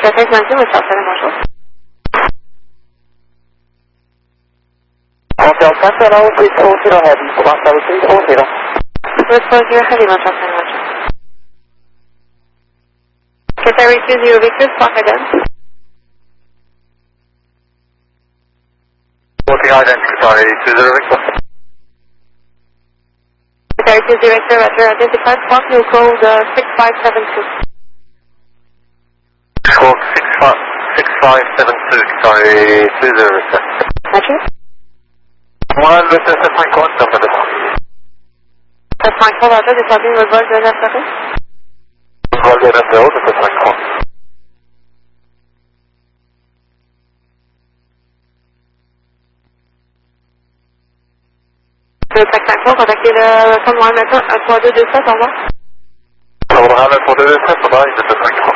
Pacific 92, with South Center, bonjour. Hotel Central, please 40 heavy. Hotel 340. With 40 heavy, with South Center, bonjour. Qatar 20 Victor, Spark Ident. 40 identical, sorry, 20 Victor. Qatar 20 Victor, Roger, identified Spark, new code 6572. Squawk 6572, sorry, 20 Victor. Roger. Moi, le 750, ça me demande. 753, Roger, descending le vol de 9 Vol de 9 0, 750. Le track 5 contactez le Command maintenant 13227, au revoir. Ça vaudra le pour 227, ça va, il est 750.